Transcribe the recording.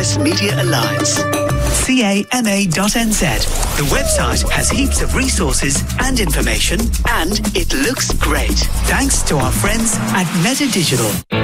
Access Media Alliance. CAMA.NZ. The website has heaps of resources and information, and it looks great. Thanks to our friends at Meta Digital.